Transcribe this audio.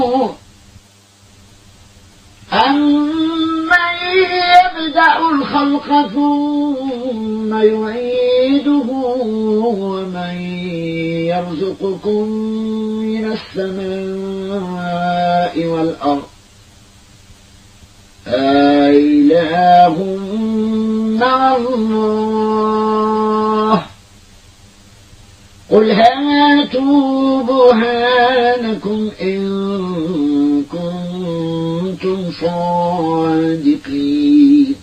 أَمَّن يَبْدَأُ الْخَلْقَ ثُمَّ يُعِيدُهُ وَمَن يَرْزُقُكُم مِّنَ السَّمَاءِ وَالْأَرْضِ أَإِلَٰهٌ مَّعَ اللَّهِ قُلْ هَاتُوا بُرْهَانَكُمْ إِن كُنتُمْ صَادِقِينَ